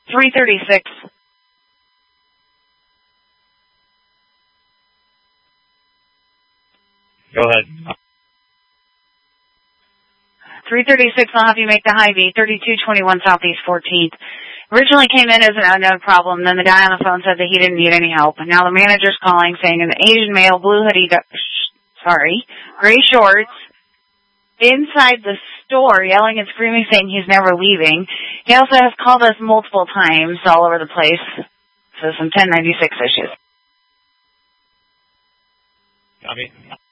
336. Go ahead. 336, I'll have you make the Hy-Vee, 3221 Southeast 14th. Originally came in as an unknown problem, then the guy on the phone said that he didn't need any help. And now the manager's calling saying an Asian male, blue hoodie, gray shorts, inside the store yelling and screaming saying he's never leaving. He also has called us multiple times all over the place. So some 1096 issues. Copy.